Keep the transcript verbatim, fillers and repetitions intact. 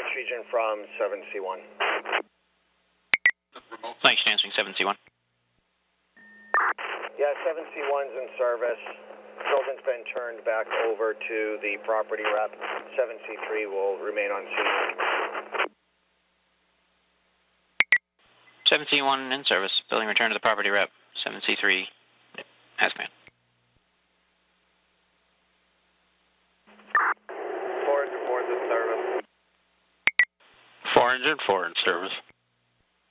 dispatch region from seven C one. Thanks for answering seven C one. Yeah, seven C one's in service. Children's been turned back over to the property rep. seven C three will remain on scene. seven C one in service. Building return to the property rep. seven C three. As command. four hundred four in service. four hundred four in service.